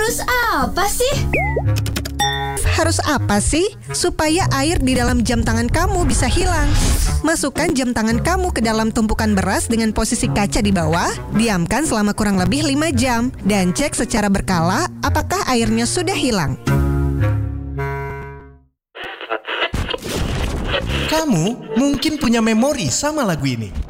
Harus apa sih? Harus apa sih? Supaya air di dalam jam tangan kamu bisa hilang. Masukkan jam tangan kamu ke dalam tumpukan beras dengan posisi kaca di bawah. Diamkan selama kurang lebih 5 jam. Dan cek secara berkala apakah airnya sudah hilang. Kamu mungkin punya memori sama lagu ini.